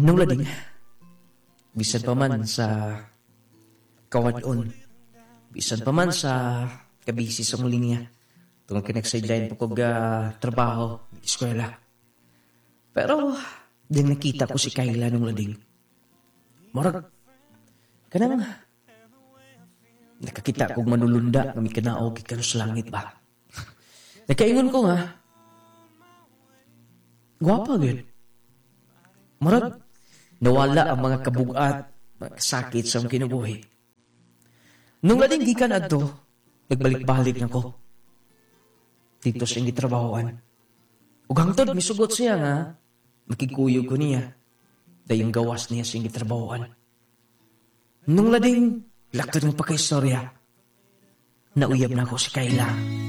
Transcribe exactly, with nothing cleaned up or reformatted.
Nung lading, bisan pa man sa kawadon, bisan pa man sa kabisi sa muli niya, tungkol kinagsadyain po kong uh, trabaho, eskwela. Pero, din nakita ko si Kayla nung lading. Marag, kanang, nakakita kong manulunda, kami kanaog, ikano sa langit ba? Nakaingon ko nga, gwapa gud. Marag, nawala ang mga kabugat, mga sakit sa mga kinabuhi. Nung lading gikan adto, nagbalik-balik na ko. Dito sa ingi trabahoan. Ug hangtod misugot siya nga, makikuyog ko niya, dayong gawas niya sa ingi trabahoan. Nung lading, laktod ng pagkaistorya, nauyab na ako si Kayla.